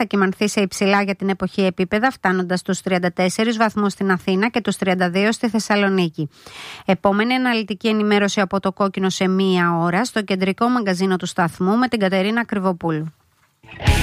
θα κυμανθεί σε υψηλά για την εποχή επίπεδα, φτάνοντας στους 34 βαθμούς στην Αθήνα και τους 32 στη Θεσσαλονίκη. Επόμενη αναλυτική ενημέρωση από το Κόκκινο σε 1 ώρα στο κεντρικό μαγκαζίνο του σταθμού με την Κατερίνα Κρυβοπούλου.